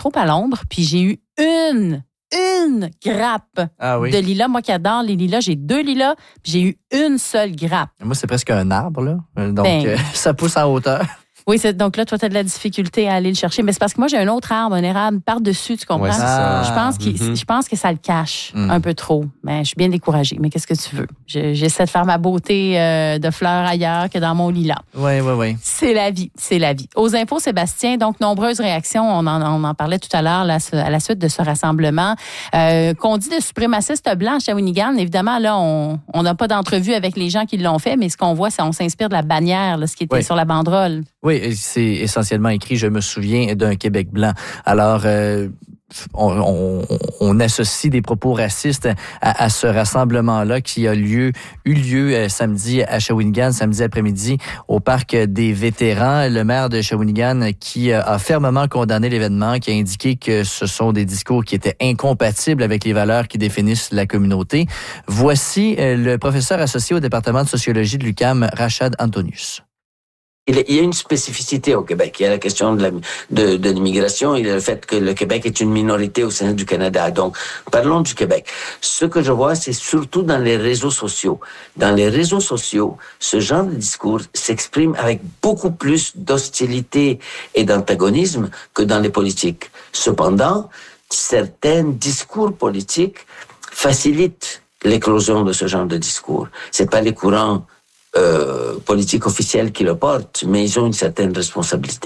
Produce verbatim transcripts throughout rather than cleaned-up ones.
trop à l'ombre, puis j'ai eu une, une grappe ah oui. de lilas. Moi qui adore les lilas, j'ai deux lilas, puis j'ai eu une seule grappe. Moi, c'est presque un arbre, là. Donc, Ben, euh, ça pousse en hauteur. Oui, c'est, donc là, toi, tu as de la difficulté à aller le chercher. Mais c'est parce que moi, j'ai un autre arbre, un érable par-dessus, tu comprends? Ouais, c'est ça. Je pense, qu'il, Mm-hmm. je pense que ça le cache Mm. un peu trop. Mais je suis bien découragée. Mais qu'est-ce que tu veux? Je, j'essaie de faire ma beauté euh, de fleurs ailleurs que dans mon lilas. Oui, oui, oui. C'est la vie, c'est la vie. Aux infos, Sébastien, donc nombreuses réactions. On en, on en parlait tout à l'heure là, à la suite de ce rassemblement. Euh, qu'on dit de suprémacistes blancs à Shawinigan, évidemment, là, on n'a pas d'entrevue avec les gens qui l'ont fait, mais ce qu'on voit, c'est qu'on s'inspire de la bannière, là, ce qui était Oui. sur la banderole. Oui, c'est essentiellement écrit « Je me souviens d'un Québec blanc ». Alors, euh, on, on, on associe des propos racistes à, à ce rassemblement-là qui a lieu, eu lieu euh, samedi à Shawinigan, samedi après-midi, au parc des vétérans. Le maire de Shawinigan qui a fermement condamné l'événement, qui a indiqué que ce sont des discours qui étaient incompatibles avec les valeurs qui définissent la communauté. Voici euh, le professeur associé au département de sociologie de l'U Q A M, Rachad Antonius. Il y a une spécificité au Québec. Il y a la question de, la, de, de l'immigration. Il y a le fait que le Québec est une minorité au sein du Canada. Donc, parlons du Québec. Ce que je vois, c'est surtout dans les réseaux sociaux. Dans les réseaux sociaux, ce genre de discours s'exprime avec beaucoup plus d'hostilité et d'antagonisme que dans les politiques. Cependant, certains discours politiques facilitent l'éclosion de ce genre de discours. C'est pas les courants Euh, politiques officiels qui le portent, mais ils ont une certaine responsabilité.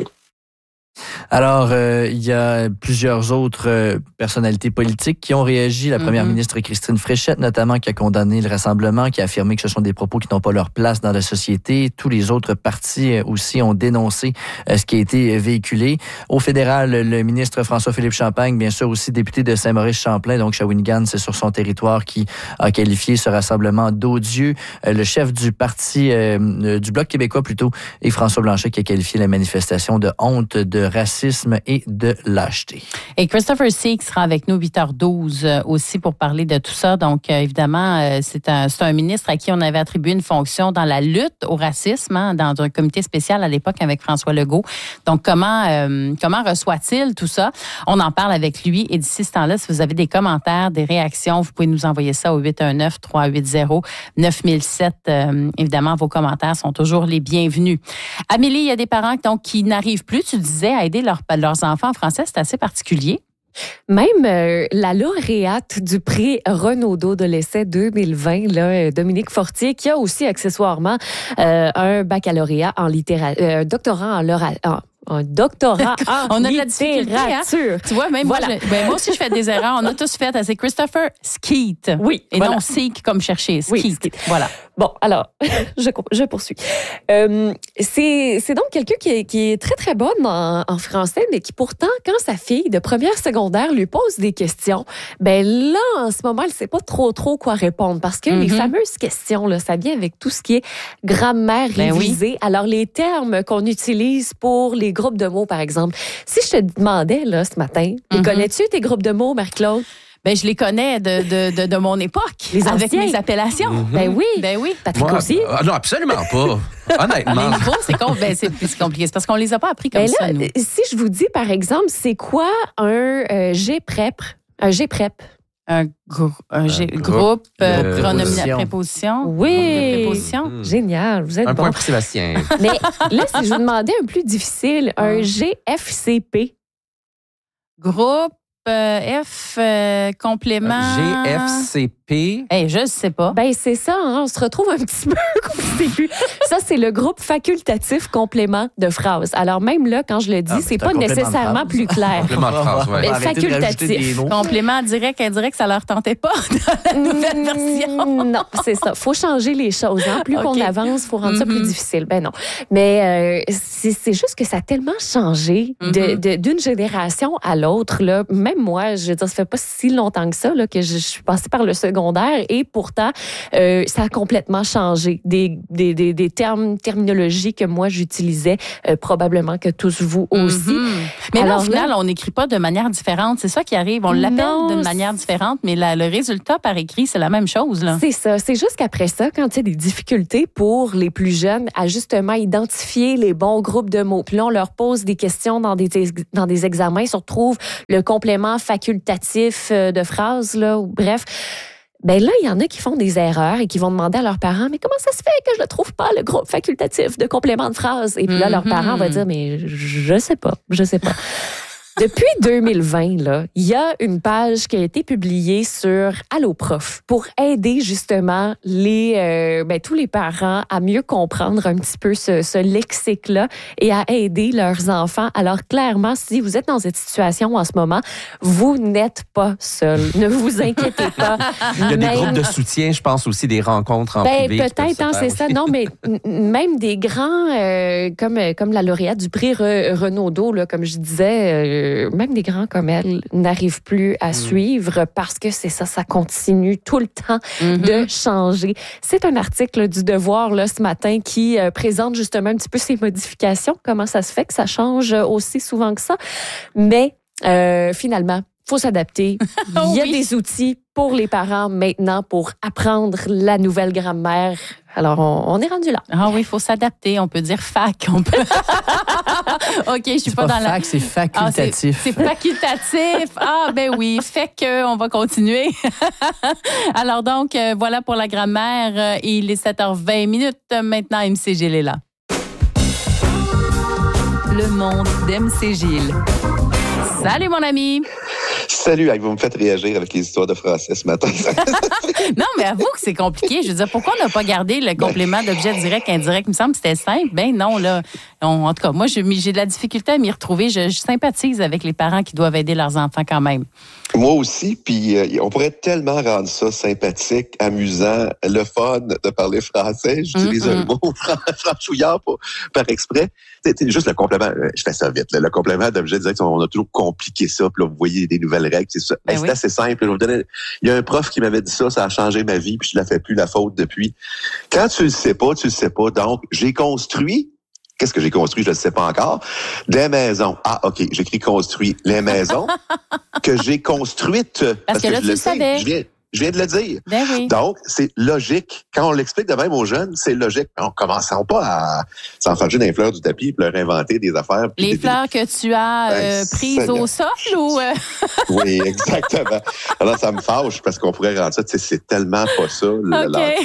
Alors, euh, il y a plusieurs autres euh, personnalités politiques qui ont réagi. La première mm-hmm. ministre Christine Fréchette, notamment, qui a condamné le rassemblement, qui a affirmé que ce sont des propos qui n'ont pas leur place dans la société. Tous les autres partis euh, aussi ont dénoncé euh, ce qui a été véhiculé. Au fédéral, le ministre François-Philippe Champagne, bien sûr aussi député de Saint-Maurice-Champlain, donc Shawinigan, c'est sur son territoire, qui a qualifié ce rassemblement d'odieux. Euh, le chef du parti, euh, du Bloc québécois plutôt, et François Blanchet, qui a qualifié la manifestation de honte, de racisme et de lâcheté. Et Christopher Seek sera avec nous huit heures douze euh, aussi pour parler de tout ça. Donc, euh, évidemment, euh, c'est, un, c'est un ministre à qui on avait attribué une fonction dans la lutte au racisme, hein, dans un comité spécial à l'époque avec François Legault. Donc, comment, euh, comment reçoit-il tout ça? On en parle avec lui. Et d'ici ce temps-là, si vous avez des commentaires, des réactions, vous pouvez nous envoyer ça au huit un neuf, trois huit zéro, neuf mille sept. Euh, évidemment, vos commentaires sont toujours les bienvenus. Amélie, il y a des parents donc, qui n'arrivent plus, tu disais, à aider leur, leurs enfants en français. C'est assez particulier. Même euh, la lauréate du prix Renaudot de l'essai deux mille vingt, là, Dominique Fortier, qui a aussi accessoirement euh, un baccalauréat en littérature, euh, un doctorat en, lora, en un doctorat en on a de la littérature. Hein? Tu vois, même voilà. moi, je, ben moi aussi, je fais des erreurs. On a tous fait. C'est Christopher Skeet. Oui. Et voilà. non Seek comme chercher. Skeet. Oui, Skeet. Voilà. Bon, alors, je, je poursuis. Euh, c'est, c'est donc quelqu'un qui est, qui est très, très bonne en, en français, mais qui pourtant, quand sa fille de première secondaire lui pose des questions, ben là, en ce moment, elle ne sait pas trop, trop quoi répondre parce que mm-hmm. les fameuses questions, là, ça vient avec tout ce qui est grammaire ben révisée. Oui. Alors, les termes qu'on utilise pour les groupes de mots, par exemple. Si je te demandais, là, ce matin, mm-hmm. connais-tu tes groupes de mots, Marie-Claude? Ben, je les connais de, de, de, de mon époque, les avec anciens. mes appellations. Mm-hmm. Ben oui. Ben oui. Patrick Moi, aussi? Euh, non, absolument pas. Honnêtement. Les niveaux, c'est, com- ben, c'est, c'est compliqué. C'est parce qu'on les a pas appris comme ben ça, là, nous. Si je vous dis, par exemple, c'est quoi un euh, G P R E P? Un G P R E P? Un, gr- un, G- un groupe euh, de préposition. préposition. Oui. Préposition. Mmh. Génial, vous êtes un bon. point pour Sébastien. Mais là, si je vous demandais un plus difficile, un G F C P. Groupe euh, F euh, complément. G F C P. Hey, je ne sais pas. Ben c'est ça, hein, on se retrouve un petit peu confus. Ça, c'est le groupe facultatif complément de phrase. Alors même là, quand je le dis, ah, c'est pas nécessairement plus clair. Complément de phrase, ouais. Mais facultatif. Complément direct, indirect, ça leur tentait pas dans la nouvelle version. Non, c'est ça. Faut changer les choses. Hein. Plus okay. qu'on avance, faut rendre mm-hmm. ça plus difficile. Ben non. Mais euh, c'est, c'est juste que ça a tellement changé mm-hmm. de, de, d'une génération à l'autre. Là. Même moi, je veux dire, ça fait pas si longtemps que ça là, que je, je suis passée par le secondaire et pourtant, euh, ça a complètement changé. Des, des, des, des termes, terminologies que moi, j'utilisais, euh, probablement que tous vous aussi. Mm-hmm. Mais Alors, là, au final, là, on n'écrit pas de manière différente. C'est ça qui arrive. On l'appelle d'une manière différente, mais la, le résultat par écrit, c'est la même chose. Là. C'est ça. C'est juste qu'après ça, quand il y a des difficultés pour les plus jeunes à justement identifier les bons groupes de mots, puis là, on leur pose des questions dans des, dans des examens, ils se retrouvent le complément facultatif de phrases, là, ou bref. Ben là, il y en a qui font des erreurs et qui vont demander à leurs parents, mais comment ça se fait que je ne trouve pas le groupe facultatif de complément de phrase? Et puis là, mm-hmm. leurs parents vont dire, mais je sais pas, je sais pas. Depuis deux mille vingt, là, il y a une page qui a été publiée sur Allo Prof pour aider justement les, euh, ben, tous les parents à mieux comprendre un petit peu ce, ce lexique-là et à aider leurs enfants. Alors clairement, si vous êtes dans cette situation en ce moment, vous n'êtes pas seul. Ne vous inquiétez pas. Il y a même... des groupes de soutien, je pense aussi des rencontres en ben, privé. Peut-être, hein, c'est ça. Non, mais même des grands, euh, comme, comme la lauréate du prix Re- Renaudot, là, comme je disais, euh, même des grands comme elle n'arrivent plus à mmh. suivre parce que c'est ça, ça continue tout le temps mmh. de changer. C'est un article du Devoir là, ce matin qui euh, présente justement un petit peu ces modifications, comment ça se fait que ça change aussi souvent que ça. Mais euh, finalement, il faut s'adapter. Il y a oui. des outils pour les parents maintenant pour apprendre la nouvelle grammaire. Alors, on, on est rendu là. Ah oui, il faut s'adapter. On peut dire fac. On peut... OK, je suis c'est pas, pas dans fac, la... c'est facultatif. Ah, c'est, c'est facultatif. Ah, ben oui, fait que on va continuer. Alors donc, euh, voilà pour la grammaire. Il est sept heures vingt minutes. Maintenant, M C Gilles est là. Le monde d'M C Gilles. Salut, mon ami. Salut, vous me faites réagir avec les histoires de français ce matin. Non, mais avoue que c'est compliqué. Je veux dire, pourquoi on n'a pas gardé le complément d'objet direct, indirect? Il me semble que c'était simple. Ben non, là. On, en tout cas, moi, je, j'ai de la difficulté à m'y retrouver. Je, je sympathise avec les parents qui doivent aider leurs enfants quand même. Moi aussi, puis euh, on pourrait tellement rendre ça sympathique, amusant, le fun de parler français. J'utilise mm-hmm. un mot franchouillard pour, par exprès. C'est juste le complément, je fais ça vite, là, le complément d'objet direct, on a toujours compliqué ça, puis là, vous voyez des nouvelles règles, c'est ça. Ben c'est oui. assez simple. Je vous donner, il y a un prof qui m'avait dit ça, ça a changé ma vie, puis je la fais plus la faute depuis. Quand tu le sais pas, tu le sais pas. Donc, j'ai construit. Qu'est-ce que j'ai construit? Je ne le sais pas encore. Des maisons. Ah, OK. J'écris construit. Les maisons que j'ai construites. Parce, parce que, que là, je tu le savais. Je viens, je viens de le dire. Ben oui. Donc, c'est logique. Quand on l'explique de même aux jeunes, c'est logique. On ne commençons pas à s'enfarger dans les fleurs du tapis et leur inventer des affaires. Les des, fleurs des... que tu as euh, ben, prises au sol ou... Euh... Oui, exactement. Alors, ça me fâche parce qu'on pourrait rendre ça, tu sais, c'est tellement pas ça. Okay.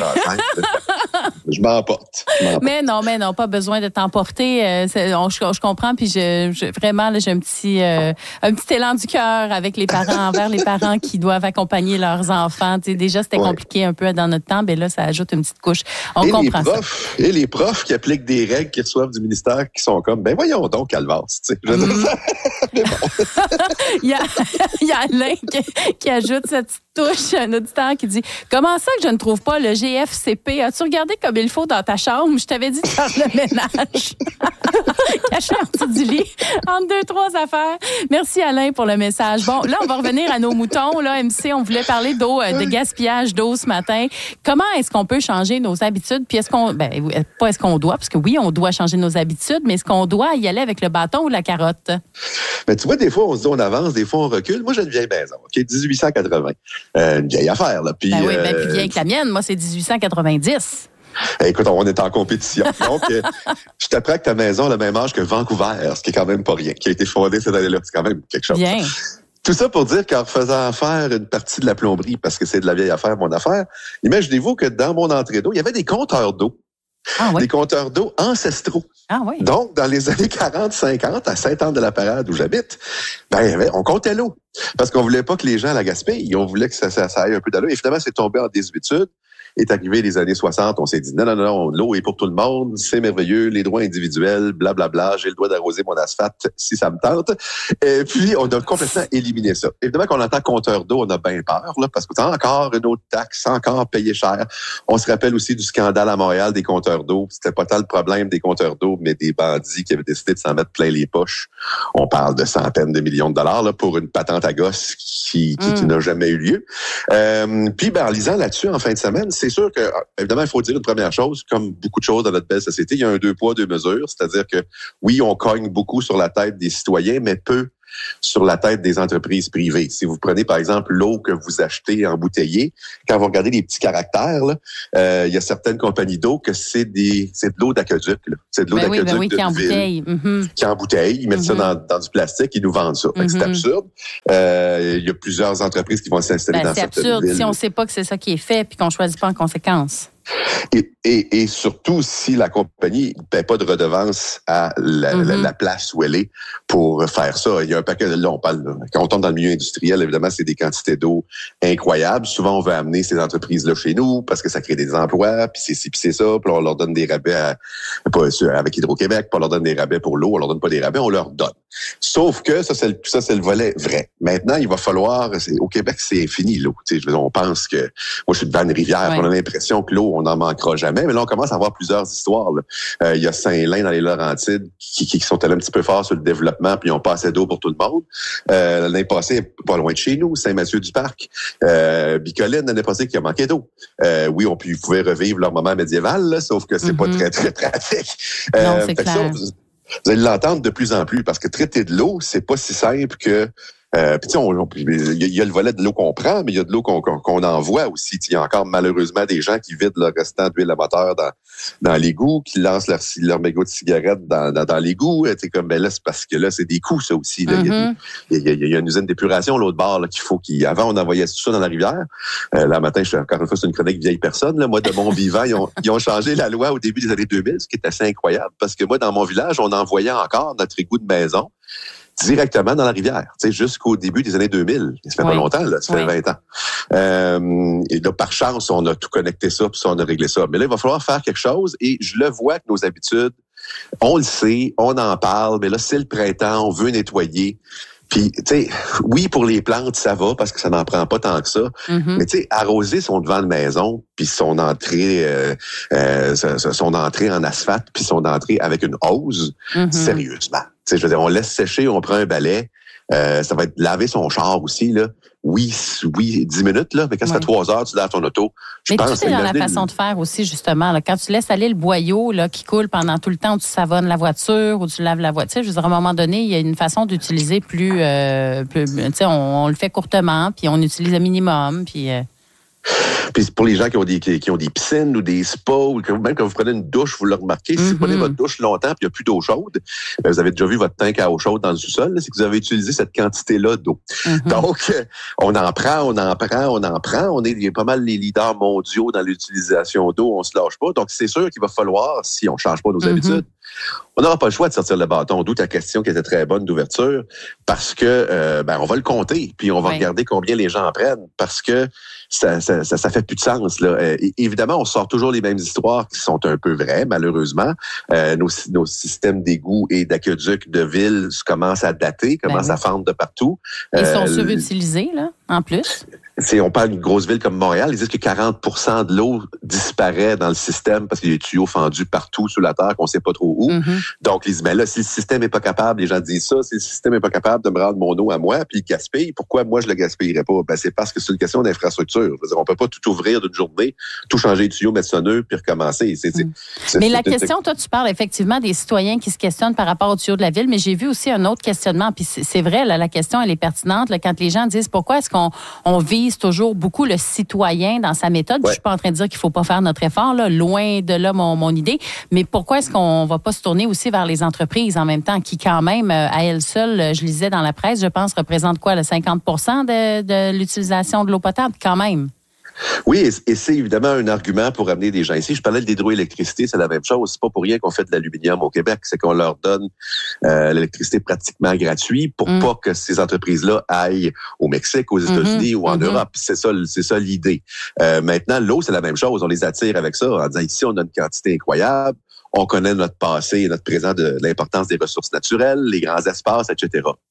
Je m'emporte. Je m'emporte. Mais non, mais non, pas besoin de t'emporter. Euh, c'est, on, je, je comprends, puis je, je, vraiment, là, j'ai un petit, euh, un petit élan du cœur avec les parents, envers les parents qui doivent accompagner leurs enfants. Tu sais, déjà, c'était ouais. compliqué un peu dans notre temps, mais là, ça ajoute une petite couche. On et comprend les profs, ça. Et les profs qui appliquent des règles qu'ils reçoivent du ministère qui sont comme, ben voyons donc, Calvas, tu sais. Je veux dire, mais bon. il, y a, il y a Alain qui, qui ajoute cette petite touche, un auditeur qui dit « Comment ça que je ne trouve pas le G F C P? As-tu regardé comme il faut dans ta chambre? Je t'avais dit de faire le ménage. » Caché en dessous du lit, entre deux, trois affaires. Merci Alain pour le message. Bon, là, on va revenir à nos moutons. Là, M C, on voulait parler d'eau, de gaspillage d'eau ce matin. Comment est-ce qu'on peut changer nos habitudes? Puis est-ce qu'on, ben, pas est-ce qu'on doit, parce que oui, on doit changer nos habitudes, mais est-ce qu'on doit y aller avec le bâton ou la carotte? Ben, tu vois, des fois, on se dit on avance, des fois, on recule. Moi, j'ai une vieille maison, OK, dix-huit cent quatre-vingts. Euh, une vieille affaire, là. Puis, ben oui, ben, euh, plus vieille que la mienne. Moi, c'est dix-huit cent quatre-vingt-dix. Écoute, on est en compétition. Donc, euh, je t'apprends que ta maison a le même âge que Vancouver, ce qui est quand même pas rien, qui a été fondée cette année-là. C'est quand même quelque chose. Bien. Tout ça pour dire qu'en faisant faire une partie de la plomberie, parce que c'est de la vieille affaire, mon affaire, imaginez-vous que dans mon entrée d'eau, il y avait des compteurs d'eau. Ah, oui. Des compteurs d'eau ancestraux. Ah, oui. Donc, dans les années quarante cinquante, à Sainte-Anne-de-la-Parade, où j'habite, ben, on comptait l'eau. Parce qu'on voulait pas que les gens la gaspillent. On voulait que ça, ça, ça aille un peu d'allure. Et finalement, c'est tombé en désuétude. Est arrivé les années soixante, on s'est dit non, non, non, l'eau est pour tout le monde, c'est merveilleux, les droits individuels, blablabla, j'ai le droit d'arroser mon asphalte si ça me tente. Et puis, on a complètement éliminé ça. Évidemment, quand on entend compteur d'eau, on a bien peur, là, parce que c'est encore une autre taxe, encore payé cher. On se rappelle aussi du scandale à Montréal des compteurs d'eau. C'était pas tant le problème des compteurs d'eau, mais des bandits qui avaient décidé de s'en mettre plein les poches. On parle de centaines de millions de dollars là, pour une patente à gosse qui, qui, mmh. qui n'a jamais eu lieu. Euh, puis, ben, en lisant là-dessus en fin de semaine, c'est sûr que, évidemment, il faut dire une première chose, comme beaucoup de choses dans notre belle société, il y a un deux poids, deux mesures, c'est-à-dire que, oui, on cogne beaucoup sur la tête des citoyens, mais peu sur la tête des entreprises privées. Si vous prenez, par exemple, l'eau que vous achetez embouteillée, quand vous regardez les petits caractères, là, euh, il y a certaines compagnies d'eau que c'est des c'est de l'eau d'aqueduc. Là. C'est de l'eau ben d'aqueduc oui, ben oui, de qui en ville, bouteille. Mm-hmm. Qui en bouteille. Ils mettent mm-hmm. ça dans, dans du plastique, ils nous vendent ça. Fait que mm-hmm. c'est absurde. Euh, il y a plusieurs entreprises qui vont s'installer ben, dans certaines absurde. villes. Si on ne sait pas que c'est ça qui est fait puis qu'on ne choisit pas en conséquence. Et, et, et surtout, si la compagnie ne paie pas de redevance à la, mm-hmm. la, la place où elle est pour faire ça. Il y a un paquet de... Là, on parle... Quand on tombe dans le milieu industriel, évidemment, c'est des quantités d'eau incroyables. Souvent, on veut amener ces entreprises-là chez nous parce que ça crée des emplois, puis c'est ci, puis c'est ça. Puis on leur donne des rabais à, pas, avec Hydro-Québec, puis on leur donne des rabais pour l'eau. On leur donne pas des rabais, on leur donne. Sauf que ça, c'est le, ça, c'est le volet vrai. Maintenant, il va falloir... C'est, au Québec, c'est fini, l'eau. Tu sais, on pense que... Moi, je suis devant une rivière. Ouais. On a l'impression que l'eau, on n'en manquera jamais. Mais là, on commence à avoir plusieurs histoires. Là. Euh, il y a Saint-Lin dans les Laurentides qui, qui sont allés un petit peu forts sur le développement puis ils n'ont pas assez d'eau pour tout le monde. Euh, l'année passée, pas loin de chez nous, Saint-Mathieu-du-Parc, euh, Bicoline, l'année passée, qui a manqué d'eau. Euh, oui, on pu, pouvait revivre leur moment médiéval, là, sauf que c'est mm-hmm. pas très, très pratique. Euh, non, c'est clair. Ça, vous, vous allez l'entendre de plus en plus parce que traiter de l'eau, c'est pas si simple que... Euh, puis il y, y a le volet de l'eau qu'on prend, mais il y a de l'eau qu'on, qu'on, qu'on envoie aussi. Il y a encore malheureusement des gens qui vident leur restant d'huile à moteur dans, dans l'égout, qui lancent leur, leur mégot de cigarette dans, dans, dans l'égout. C'est comme ben là, c'est parce que là, c'est des coûts, ça aussi. Là. Mm-hmm. Il, y a, il, y a, il y a une usine d'épuration l'autre bord là, qu'il faut qu'il. Avant, on envoyait tout ça dans la rivière. Euh, là, matin, je suis encore une fois, c'est une chronique vieille personne. Là. Moi, de mon vivant, ils ont, ils ont changé la loi au début des années deux mille, ce qui est assez incroyable. Parce que moi, dans mon village, on envoyait encore notre égout de maison directement dans la rivière, tu sais, jusqu'au début des années deux mille. Ça fait oui. pas longtemps, là, ça fait oui. vingt ans. Euh, et là, par chance, on a tout connecté ça, puis on a réglé ça. Mais là, il va falloir faire quelque chose, et je le vois que nos habitudes, on le sait, on en parle, mais là, c'est le printemps, on veut nettoyer. Puis, tu sais, oui, pour les plantes, ça va parce que ça n'en prend pas tant que ça. Mm-hmm. Mais tu sais, arroser son devant de maison, puis son entrée, euh, euh, son entrée en asphalte, puis son entrée avec une hose, mm-hmm. sérieusement. Tu sais, je veux dire, on laisse sécher, on prend un balai. Euh, ça va être laver son char aussi, là. Oui, oui, dix minutes, là, mais quand ouais. ça fait trois heures, tu laves ton auto. Je mais pense tout est dans la façon de faire aussi, justement. Là. Quand tu laisses aller le boyau là, qui coule pendant tout le temps où tu savonnes la voiture ou tu laves la voiture, je veux dire, à un moment donné, il y a une façon d'utiliser plus... Euh, plus tu sais, on, on le fait courtement, puis on utilise le minimum, puis... Euh... Puis pour les gens qui ont des qui, qui ont des piscines ou des spas, ou que, même quand vous prenez une douche, vous le remarquez, si mm-hmm. vous prenez votre douche longtemps et il n'y a plus d'eau chaude, bien, vous avez déjà vu votre tank à eau chaude dans le sous-sol, là, c'est que vous avez utilisé cette quantité-là d'eau. Mm-hmm. Donc, on en prend, on en prend, on en prend. On est il y a pas mal les leaders mondiaux dans l'utilisation d'eau, on se lâche pas. Donc, c'est sûr qu'il va falloir, si on change pas nos mm-hmm. habitudes, on n'aura pas le choix de sortir le bâton. D'où ta question qui était très bonne d'ouverture, parce que euh, ben on va le compter, puis on va oui. regarder combien les gens en prennent, parce que ça ça, ça, ça fait plus de sens. Là. Euh, évidemment, on sort toujours les mêmes histoires qui sont un peu vraies, malheureusement. Euh, nos, nos systèmes d'égouts et d'aqueducs de ville commencent à dater, commencent ben oui. à fendre de partout. Ils euh, sont surutilisés, là, en plus. C'est, on parle d'une grosse ville comme Montréal, ils disent que quarante pour cent de l'eau disparaît dans le système parce qu'il y a des tuyaux fendus partout sur la terre qu'on ne sait pas trop où. Mm-hmm. Donc, ils disent, mais là, si le système n'est pas capable, les gens disent ça, si le système n'est pas capable de me rendre mon eau à moi, puis il gaspille, pourquoi moi je le gaspillerais pas? Ben, c'est parce que c'est une question d'infrastructure. Je veux dire, on peut pas tout ouvrir d'une journée, tout changer les tuyaux, mettre ça neutre, puis recommencer. C'est, c'est, mm. c'est, mais c'est, la c'est, question, c'est... toi, tu parles effectivement des citoyens qui se questionnent par rapport aux tuyaux de la ville, mais j'ai vu aussi un autre questionnement, puis c'est, c'est vrai, là, la question, elle est pertinente, là, quand les gens disent pourquoi est-ce qu'on on vise toujours beaucoup le citoyen dans sa méthode. Ouais. Je suis pas en train de dire qu'il faut pas faire notre effort, là, loin de là mon, mon idée, mais pourquoi est-ce qu'on va pas se tourner aussi vers les entreprises en même temps qui quand même, à elles seules, je lisais dans la presse, je pense, représentent quoi, le cinquante pour cent de, de l'utilisation de l'eau potable quand même? Oui, et c'est évidemment un argument pour amener des gens ici. Je parlais de l'hydroélectricité, c'est la même chose. C'est pas pour rien qu'on fait de l'aluminium au Québec, c'est qu'on leur donne euh, l'électricité pratiquement gratuite pour mm. pas que ces entreprises-là aillent au Mexique, aux États-Unis mm-hmm. ou en mm-hmm. Europe. C'est ça, c'est ça l'idée. Euh, maintenant, l'eau, c'est la même chose. On les attire avec ça en disant ici, on a une quantité incroyable. On connaît notre passé et notre présent de l'importance des ressources naturelles, les grands espaces, et cetera.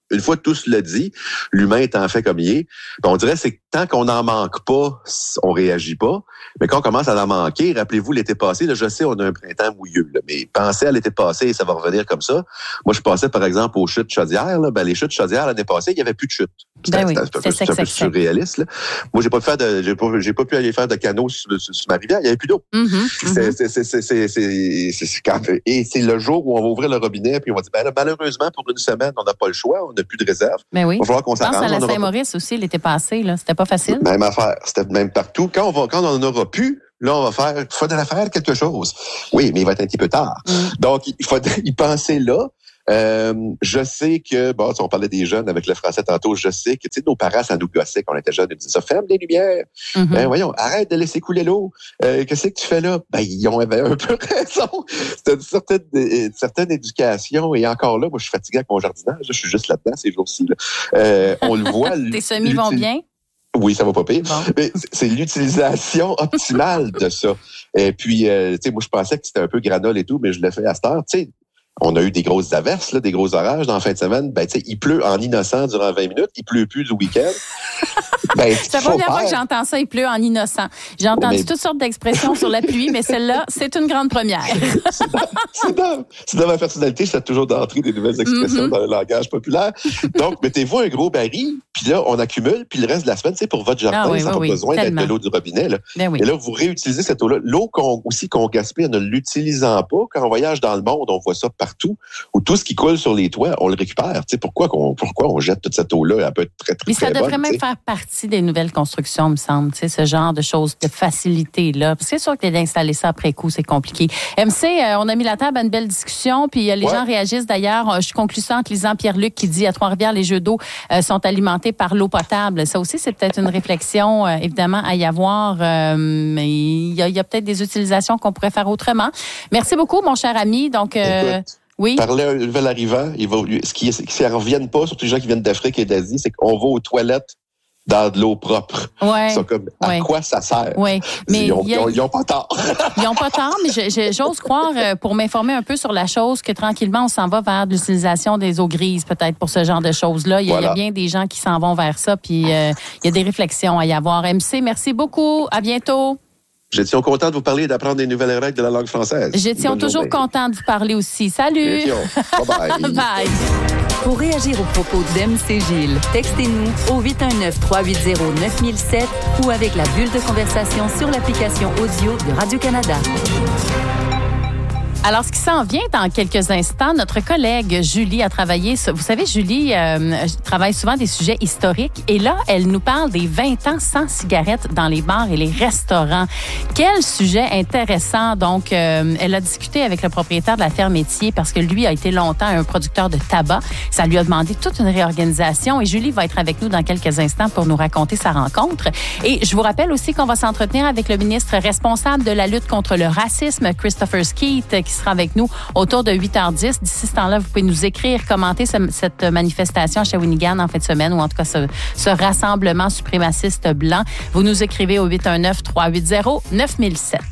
une fois tout cela dit, l'humain étant fait comme il est, on dirait c'est que tant qu'on n'en manque pas, on réagit pas. Mais quand on commence à en manquer, rappelez-vous l'été passé, là, je sais, on a un printemps mouilleux, là, mais pensez à l'été passé et ça va revenir comme ça. Moi, je passais par exemple aux chutes Chaudière. Là, ben, les chutes Chaudière l'année passée, il n'y avait plus de chutes. Ben oui, c'est, c'est, c'est un peu surréaliste. Là. Moi, j'ai pas pu faire de, j'ai pas, j'ai pas pu aller faire de canot sur, sur, sur ma rivière. Il n'y avait plus d'eau. Mm-hmm, c'est, c'est, c'est, c'est, c'est, c'est, c'est, c'est quand, et c'est le jour où on va ouvrir le robinet puis on va dire, ben là, malheureusement, pour une semaine, on n'a pas le choix, on n'a plus de réserve. Ben oui. Il va falloir qu'on s'arrange. Je pense à la Saint-Maurice aussi l'été passé, là. C'était pas facile. Même affaire. C'était même partout. Quand on va, quand on en aura plus, là, on va faire, il faudrait faire quelque chose. Oui, mais il va être un petit peu tard. Mm. Donc, il faudrait y penser là. Euh, je sais que, bon, si on parlait des jeunes avec le français tantôt, je sais que, tu sais, nos parents, ça nous gossait quand on était jeunes, ils disaient ça, ferme les lumières. Mm-hmm. Ben, voyons, arrête de laisser couler l'eau. Euh, qu'est-ce que tu fais là? Ben, ils ont avait un peu raison. C'est une certaine, une certaine éducation. Et encore là, moi, je suis fatigué avec mon jardinage. Je suis juste là-dedans ces jours-ci. Là. Euh, on le voit. Tes semis vont bien? Oui, ça va pas pire. Bon. Mais c'est l'utilisation optimale de ça. Et puis, euh, tu sais, moi, je pensais que c'était un peu granole et tout, mais je l'ai fait à cette heure. Tu sais, on a eu des grosses averses, là, des gros orages dans la fin de semaine. Ben, tu sais, il pleut en innocent durant vingt minutes. Il pleut plus le week-end. Ben, c'est la première fois que j'entends ça, il pleut en innocent. J'ai entendu mais... toutes sortes d'expressions sur la pluie, mais celle-là, c'est une grande première. c'est, dans, c'est, dans, c'est dans ma personnalité, j'essaie toujours d'entrer des nouvelles expressions mm-hmm. dans le langage populaire. Donc, mettez-vous un gros baril, puis là, on accumule, puis le reste de la semaine, c'est pour votre jardin, ah, oui, ça n'a oui, pas oui, besoin tellement. D'être de l'eau du robinet. Là. Ben oui. Et là, vous réutilisez cette eau-là. L'eau qu'on, aussi qu'on gaspille en ne l'utilisant pas, quand on voyage dans le monde, on voit ça partout, où tout ce qui coule sur les toits, on le récupère. Tu sais, pourquoi, qu'on, pourquoi on jette toute cette eau-là? Elle peut être très, très, mais très ça bonne. devrait même faire partie des nouvelles constructions, me semble, tu sais, ce genre de choses, de facilité-là. Parce que c'est sûr que d'installer ça après coup, c'est compliqué. M C, euh, on a mis la table à une belle discussion, puis euh, les ouais. gens réagissent d'ailleurs. Je conclue ça en lisant Pierre-Luc qui dit à Trois-Rivières, les jeux d'eau euh, sont alimentés par l'eau potable. Ça aussi, c'est peut-être une réflexion, euh, évidemment, à y avoir. Euh, mais il y a, il y a peut-être des utilisations qu'on pourrait faire autrement. Merci beaucoup, mon cher ami. Donc, euh, Écoute. Oui. Parler à un nouvel arrivant, il va, ce qui, ce qui ne reviennent pas, surtout les gens qui viennent d'Afrique et d'Asie, c'est qu'on va aux toilettes dans de l'eau propre. Ouais. C'est comme, à ouais. quoi ça sert? Ouais. Mais ils, ont, a, ils, ont, ils ont pas tort. Ils ont pas tort, mais je, je, j'ose croire, pour m'informer un peu sur la chose, que tranquillement, on s'en va vers de l'utilisation des eaux grises, peut-être, pour ce genre de choses-là. Il y a, voilà. il y a bien des gens qui s'en vont vers ça, puis euh, il y a des réflexions à y avoir. M C, merci beaucoup. À bientôt. J'étais content de vous parler et d'apprendre des nouvelles règles de la langue française. J'étais toujours content de vous parler aussi. Salut! Bye-bye. Bye! Pour réagir aux propos d'M C Gilles, textez-nous au huit un neuf, trois huit zéro, neuf mille sept ou avec la bulle de conversation sur l'application audio de Radio-Canada. Alors, ce qui s'en vient dans quelques instants, notre collègue Julie a travaillé... Vous savez, Julie euh, travaille souvent des sujets historiques et là, elle nous parle des vingt ans sans cigarettes dans les bars et les restaurants. Quel sujet intéressant. Donc, euh, elle a discuté avec le propriétaire de la ferme Étier parce que lui a été longtemps un producteur de tabac. Ça lui a demandé toute une réorganisation et Julie va être avec nous dans quelques instants pour nous raconter sa rencontre. Et je vous rappelle aussi qu'on va s'entretenir avec le ministre responsable de la lutte contre le racisme, Christopher Skeete, qui sera avec nous autour de huit heures dix. D'ici ce temps-là, vous pouvez nous écrire, commenter ce, cette manifestation à Shawinigan en fin de semaine ou en tout cas ce, ce rassemblement suprémaciste blanc. Vous nous écrivez au huit un neuf, trois huit zéro, neuf mille sept.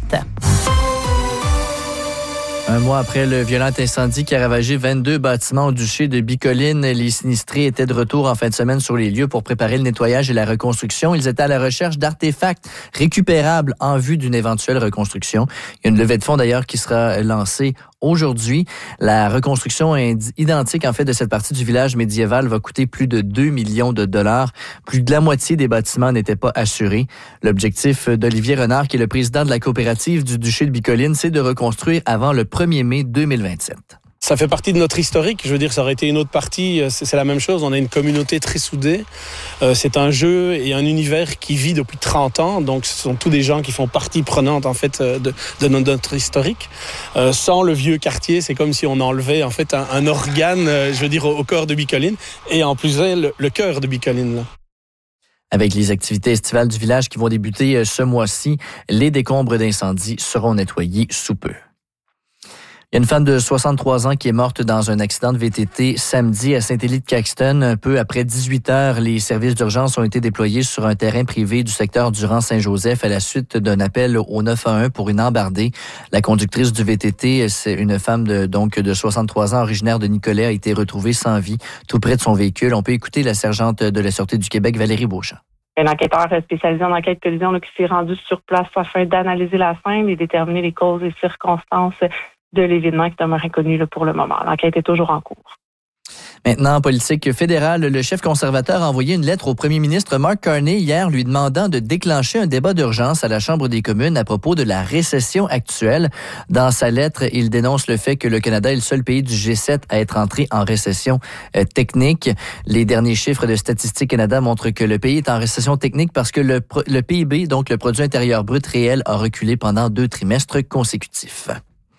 Un mois après le violent incendie qui a ravagé vingt-deux bâtiments au duché de Bicoline, les sinistrés étaient de retour en fin de semaine sur les lieux pour préparer le nettoyage et la reconstruction. Ils étaient à la recherche d'artefacts récupérables en vue d'une éventuelle reconstruction. Il y a une levée de fonds d'ailleurs qui sera lancée aujourd'hui. La reconstruction identique en fait de cette partie du village médiéval va coûter plus de deux millions de dollars. Plus de la moitié des bâtiments n'étaient pas assurés. L'objectif d'Olivier Renard, qui est le président de la coopérative du duché de Bicoline, c'est de reconstruire avant le premier mai deux mille vingt-sept. Ça fait partie de notre historique. Je veux dire, ça aurait été une autre partie. C'est, c'est la même chose. On a une communauté très soudée. Euh, c'est un jeu et un univers qui vit depuis trente ans. Donc, ce sont tous des gens qui font partie prenante, en fait, de, de notre historique. Euh, sans le vieux quartier, c'est comme si on enlevait, en fait, un, un organe, euh, je veux dire, au, au corps de Bicoline. Et en plus, le, le cœur de Bicoline, là. Avec les activités estivales du village qui vont débuter ce mois-ci, les décombres d'incendie seront nettoyés sous peu. Il y a une femme de soixante-trois ans qui est morte dans un accident de V T T samedi à Saint-Élie-de-Caxton. Un peu après dix-huit heures, les services d'urgence ont été déployés sur un terrain privé du secteur Durand-Saint-Joseph à la suite d'un appel au neuf un un pour une embardée. La conductrice du V T T, c'est une femme de, donc de soixante-trois ans, originaire de Nicolet, a été retrouvée sans vie tout près de son véhicule. On peut écouter la sergente de la Sûreté du Québec, Valérie Beauchamp. Un enquêteur spécialisé en enquête collision là, qui s'est rendu sur place afin d'analyser la scène et déterminer les causes et circonstances de l'événement qui demeure inconnu là, pour le moment. L'enquête est toujours en cours. Maintenant, en politique fédérale, le chef conservateur a envoyé une lettre au premier ministre Mark Carney hier lui demandant de déclencher un débat d'urgence à la Chambre des communes à propos de la récession actuelle. Dans sa lettre, il dénonce le fait que le Canada est le seul pays du G sept à être entré en récession euh, technique. Les derniers chiffres de Statistique Canada montrent que le pays est en récession technique parce que le, le P I B, donc le produit intérieur brut réel, a reculé pendant deux trimestres consécutifs.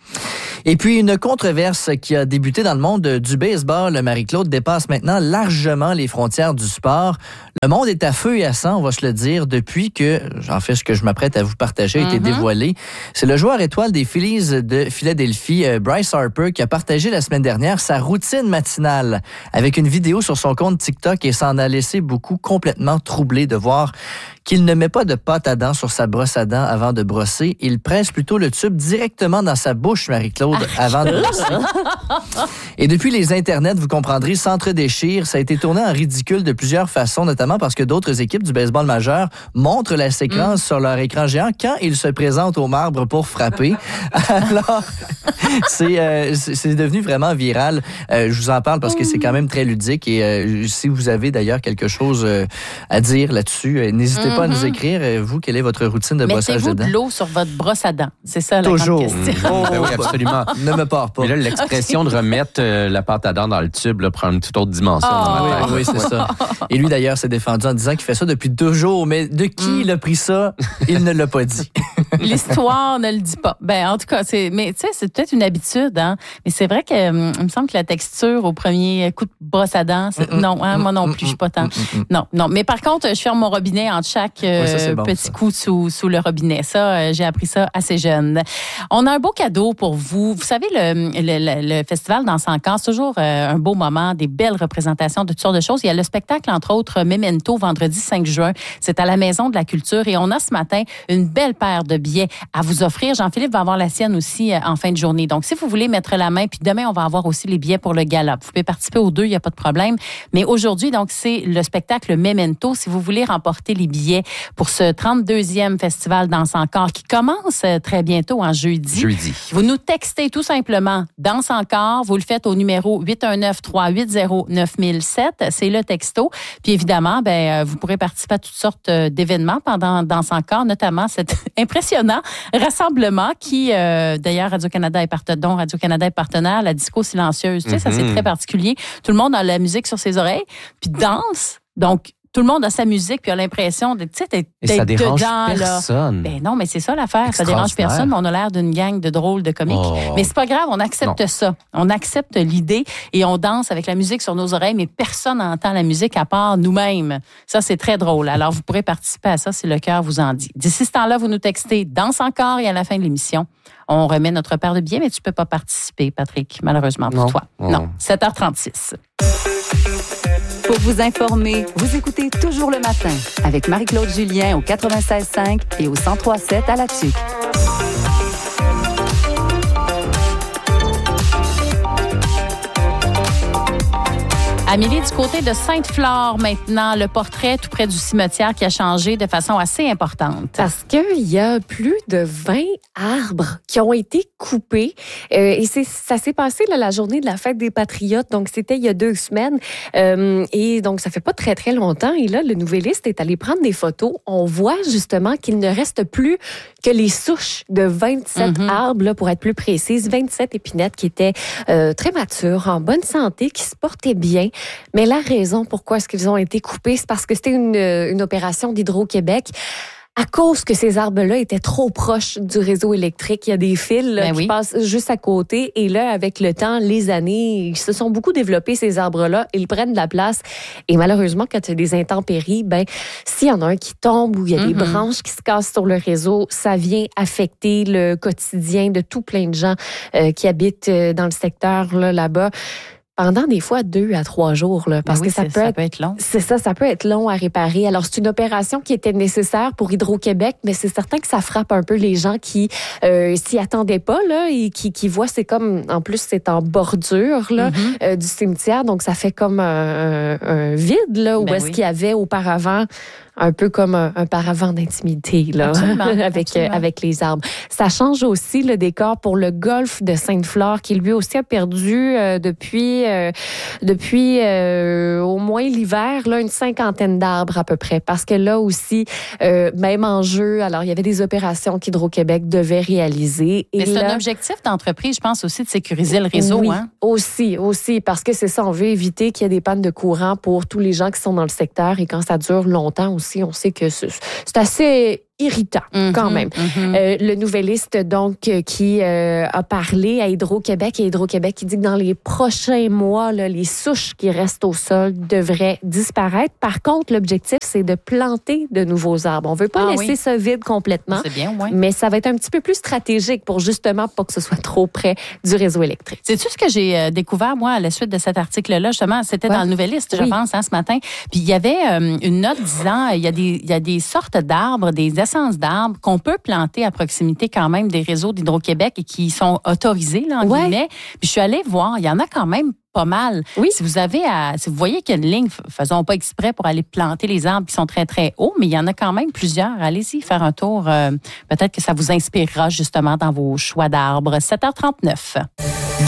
Et puis, une controverse qui a débuté dans le monde du baseball, Marie-Claude, dépasse maintenant largement les frontières du sport. Le monde est à feu et à sang, on va se le dire, depuis que, en fait, ce que je m'apprête à vous partager a été mm-hmm. dévoilé. C'est le joueur étoile des Phillies de Philadelphie, Bryce Harper, qui a partagé la semaine dernière sa routine matinale avec une vidéo sur son compte TikTok et s'en a laissé beaucoup complètement troublé de voir qu'il ne met pas de pâte à dents sur sa brosse à dents avant de brosser. Il presse plutôt le tube directement dans sa bouche, Marie-Claude, avant de brosser. Et depuis les internets, vous comprendrez, s'entre-déchire. Ça a été tourné en ridicule de plusieurs façons, notamment parce que d'autres équipes du baseball majeur montrent la séquence mm. sur leur écran géant quand ils se présentent au marbre pour frapper. Alors, c'est, euh, c'est devenu vraiment viral. Euh, je vous en parle parce que c'est quand même très ludique. Et euh, si vous avez d'ailleurs quelque chose euh, à dire là-dessus, euh, n'hésitez mm. pas à nous écrire. Vous, quelle est votre routine de brossage de dents? Mettez-vous de l'eau sur votre brosse à dents. C'est ça la Toujours. grande question. Oh, ben oui, absolument. Ne me pars pas. Mais là, l'expression okay. de remettre euh, la pâte à dents dans le tube là, prend une toute autre dimension. Oh. Oui, oui, c'est ça. Et lui, d'ailleurs, s'est défendu en disant qu'il fait ça depuis deux jours. Mais de qui mm. il a pris ça? Il ne l'a pas dit. L'histoire ne le dit pas. Ben, en tout cas, c'est, mais tu sais, c'est peut-être une habitude, hein. Mais c'est vrai que, hum, il me semble que la texture au premier coup de brosse à dents, c'est, mm-mm. non, hein, moi non plus, je suis pas tant. Mm-mm. Non, non. Mais par contre, je ferme mon robinet entre chaque euh, oui, ça, bon, petit ça. coup sous, sous le robinet. Ça, euh, j'ai appris ça assez jeune. On a un beau cadeau pour vous. Vous savez, le, le, le, le festival Danse encore, c'est toujours euh, un beau moment, des belles représentations de toutes sortes de choses. Il y a le spectacle, entre autres, Memento, vendredi cinq juin. C'est à la Maison de la Culture et on a ce matin une belle paire de billets à vous offrir. Jean-Philippe va avoir la sienne aussi euh, en fin de journée. Donc, si vous voulez mettre la main, puis demain, on va avoir aussi les billets pour le gala. Vous pouvez participer aux deux, il n'y a pas de problème. Mais aujourd'hui, donc, c'est le spectacle Memento. Si vous voulez remporter les billets pour ce trente-deuxième festival Danse encore qui commence euh, très bientôt en jeudi. Jeudi. Vous nous textez tout simplement Danse encore. Vous le faites au numéro huit un neuf, trois huit zéro, neuf mille sept. C'est le texto. Puis évidemment, ben, vous pourrez participer à toutes sortes d'événements pendant Danse encore, notamment cet impressionnant rassemblement qui, euh, d'ailleurs, Radio-Canada est partenaire, dont Radio-Canada est partenaire, la disco silencieuse. Tu sais, mm-hmm. ça, c'est très particulier. Tout le monde a la musique sur ses oreilles, puis danse. Donc, tout le monde a sa musique puis a l'impression de, tu sais, d'être Et ça dérange dedans, personne. Là. Ben non, mais c'est ça l'affaire. Ça dérange personne, mais on a l'air d'une gang de drôles de comiques. Oh. Mais c'est pas grave, on accepte non. ça. On accepte l'idée et on danse avec la musique sur nos oreilles, mais personne n'entend la musique à part nous-mêmes. Ça, c'est très drôle. Alors, vous pourrez participer à ça si le cœur vous en dit. D'ici ce temps-là, vous nous textez Danse encore et à la fin de l'émission, on remet notre paire de billets, mais tu peux pas participer, Patrick, malheureusement pour non. toi. Oh. Non, sept heures trente-six. Pour vous informer, vous écoutez Toujours le matin avec Marie-Claude Julien au quatre-vingt-seize cinq et au cent trois sept à La Tuque. Amélie, du côté de Sainte-Flore, maintenant, le portrait tout près du cimetière qui a changé de façon assez importante. Parce qu'il y a plus de vingt arbres qui ont été coupés. Euh, et c'est, ça s'est passé là, la journée de la fête des Patriotes. Donc, c'était il y a deux semaines. Euh, et donc, ça fait pas très, très longtemps. Et là, le Nouvelliste est allé prendre des photos. On voit justement qu'il ne reste plus que les souches de vingt-sept mm-hmm. arbres, là, pour être plus précise. vingt-sept épinettes qui étaient euh, très matures, en bonne santé, qui se portaient bien. Mais la raison pourquoi est-ce qu'ils ont été coupés, c'est parce que c'était une, une opération d'Hydro-Québec à cause que ces arbres-là étaient trop proches du réseau électrique. Il y a des fils là, ben qui oui. passent juste à côté. Et là, avec le temps, les années, ils se sont beaucoup développés, ces arbres-là. Ils prennent de la place. Et malheureusement, quand il y a des intempéries, ben, s'il y en a un qui tombe ou il y a mm-hmm. des branches qui se cassent sur le réseau, ça vient affecter le quotidien de tout plein de gens euh, qui habitent dans le secteur là, là-bas. Pendant des fois deux à trois jours, là, parce oui, que ça peut, ça être, peut être long. C'est ça, ça peut être long à réparer. Alors, c'est une opération qui était nécessaire pour Hydro-Québec, mais c'est certain que ça frappe un peu les gens qui euh, s'y attendaient pas, là, et qui, qui voient, c'est comme, en plus, c'est en bordure, là, mm-hmm. euh, du cimetière, donc ça fait comme un, un, un vide, là, où ben est-ce oui. qu'il y avait auparavant un peu comme un, un paravent d'intimité là, avec, euh, avec les arbres. Ça change aussi le décor pour le golfe de Sainte-Flore, qui lui aussi a perdu euh, depuis, euh, depuis euh, au moins l'hiver là, une cinquantaine d'arbres à peu près. Parce que là aussi, euh, même enjeu, alors il y avait des opérations qu'Hydro-Québec devait réaliser. Et Mais c'est là, un objectif d'entreprise, je pense aussi, de sécuriser le réseau. Oui, hein? aussi, aussi, parce que c'est ça, on veut éviter qu'il y ait des pannes de courant pour tous les gens qui sont dans le secteur et quand ça dure longtemps aussi, on sait que c'est assez irritant mm-hmm, quand même. Mm-hmm. Euh, le Nouvelliste, donc, euh, qui euh, a parlé à Hydro-Québec et Hydro-Québec qui dit que dans les prochains mois, là, les souches qui restent au sol devraient disparaître. Par contre, l'objectif, c'est de planter de nouveaux arbres. On ne veut pas ah, laisser oui. ça vide complètement, c'est bien, ouais. mais ça va être un petit peu plus stratégique pour justement pas que ce soit trop près du réseau électrique. Sais-tu ce que j'ai euh, découvert, moi, à la suite de cet article-là? Justement, c'était ouais. dans le Nouvelliste, je oui. pense, hein, ce matin. Puis il y avait euh, une note disant, il y a des, il y a des sortes d'arbres, des d'arbres qu'on peut planter à proximité quand même des réseaux d'Hydro-Québec et qui sont autorisés, là, en ouais. guillemets. Puis je suis allée voir, il y en a quand même pas mal. Oui. Si vous avez à, si vous voyez qu'il y a une ligne, faisons pas exprès pour aller planter les arbres qui sont très, très hauts, mais il y en a quand même plusieurs. Allez-y faire un tour. Euh, peut-être que ça vous inspirera justement dans vos choix d'arbres. sept heures trente-neuf.